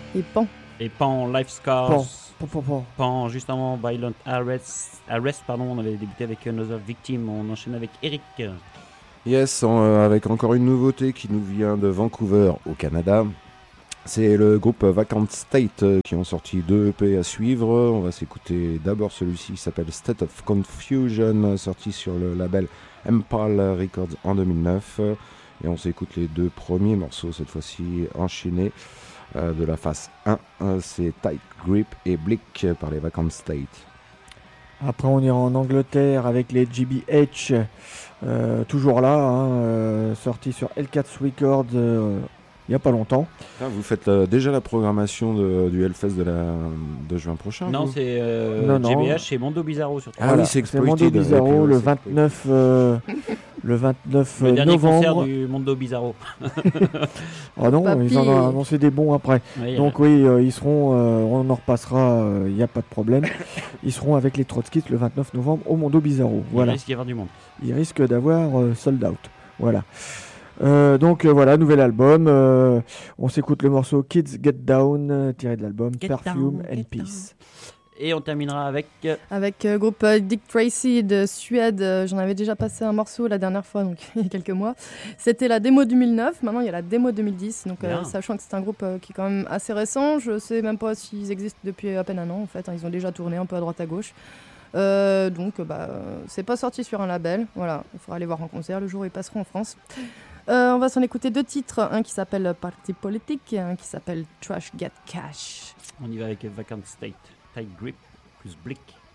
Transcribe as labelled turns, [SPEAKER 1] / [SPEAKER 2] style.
[SPEAKER 1] Et Pan.
[SPEAKER 2] Et Pan, Life Scars.
[SPEAKER 3] Pan.
[SPEAKER 2] Juste avant Violent Arrest, on avait débuté avec Another Victim. On enchaîne avec Eric.
[SPEAKER 3] Yes, avec encore une nouveauté qui nous vient de Vancouver au Canada. C'est le groupe Vacant State qui ont sorti 2 EP à suivre. On va s'écouter d'abord celui-ci qui s'appelle State of Confusion, sorti sur le label Empal Records en 2009. Et on s'écoute les 2 premiers morceaux, cette fois-ci enchaînés, de la face 1. C'est Tight Grip et Blick par les Vacant State.
[SPEAKER 4] Après, on ira en Angleterre avec les GBH, toujours là, sorti sur Hellcats Records il n'y a pas longtemps.
[SPEAKER 3] Vous faites déjà la programmation du Hellfest de juin prochain?
[SPEAKER 2] Non,
[SPEAKER 3] vous
[SPEAKER 2] c'est
[SPEAKER 4] Non.
[SPEAKER 2] GBH, c'est Mondo Bizarro surtout.
[SPEAKER 3] Ah oui, c'est
[SPEAKER 4] Mondo Bizarro le 29
[SPEAKER 2] Le dernier
[SPEAKER 4] novembre.
[SPEAKER 2] concert du Mondo Bizarro.
[SPEAKER 4] Ah non,
[SPEAKER 1] Papy.
[SPEAKER 4] ils en ont annoncé des bons après.
[SPEAKER 2] Oui,
[SPEAKER 4] Donc oui, ils seront, on en repassera, il n'y a pas de problème. Ils seront avec les Trotskits le 29 novembre au Mondo Bizarro. Voilà.
[SPEAKER 2] Il risque d'y avoir du monde.
[SPEAKER 4] Il risque d'avoir sold out. Voilà. Donc voilà, nouvel album. On s'écoute le morceau Kids Get Down, tiré de l'album
[SPEAKER 2] Get
[SPEAKER 4] Perfume
[SPEAKER 2] Down,
[SPEAKER 4] and
[SPEAKER 2] Get
[SPEAKER 4] Peace.
[SPEAKER 2] Et on terminera avec...
[SPEAKER 1] Avec groupe Dick Tracy de Suède. J'en avais déjà passé un morceau la dernière fois, donc il y a quelques mois. C'était la démo 2009, maintenant il y a la démo 2010. Donc sachant que c'est un groupe qui est quand même assez récent, je sais même pas s'ils existent depuis à peine un an en fait. Ils ont déjà tourné un peu à droite à gauche. Donc c'est pas sorti sur un label. Voilà, il faudra aller voir en concert le jour où ils passeront en France. On va s'en écouter 2 titres, un qui s'appelle Party Politique et un qui s'appelle Trash Get Cash.
[SPEAKER 2] On y va avec Vacant State, Tight Grip plus Blick.